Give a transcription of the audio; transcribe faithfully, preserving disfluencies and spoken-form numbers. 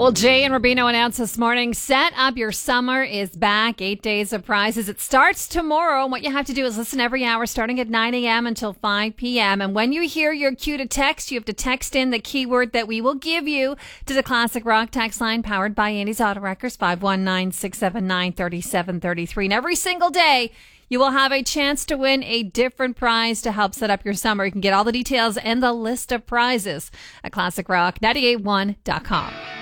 Well, Jay and Rubino announced this morning, Set Up Your Summer is back. Eight days of prizes. It starts tomorrow. And what you have to do is listen every hour starting at nine a.m. until five p.m. And when you hear your cue to text, you have to text in the keyword that we will give you to the Classic Rock text line powered by Andy's Auto Wreckers, five one nine, six seven nine, three seven three three. And every single day, you will have a chance to win a different prize to help set up your summer. You can get all the details and the list of prizes at classic rock nine eight one dot com.